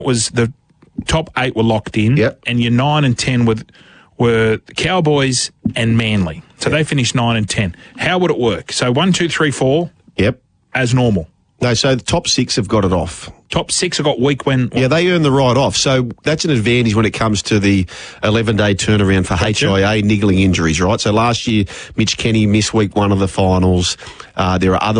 was the top 8 were locked in, Yep. and your 9 and 10 were the Cowboys and Manly. So they finished 9 and 10. How would it work? So 1, 2, 3, 4 Yep. as normal. No, so the top 6 have got it off. Top 6 have got week when... Yeah, they earn the right off. So that's an advantage when it comes to the 11-day turnaround for HIA niggling injuries, right? So last year, Mitch Kenny missed week 1 of the finals. There are other